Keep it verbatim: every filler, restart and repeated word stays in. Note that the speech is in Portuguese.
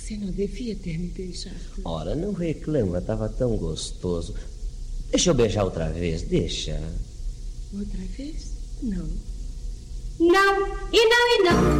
Você não devia ter me beijado. Ora, não reclama, estava tão gostoso. Deixa eu beijar outra vez, deixa. Outra vez? Não. Não, e não, e não.